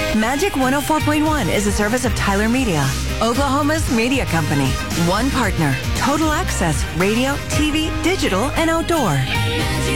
Magic 104.1 is a service of Tyler Media, Oklahoma's media company. One partner, total access, radio, TV, digital, and outdoor.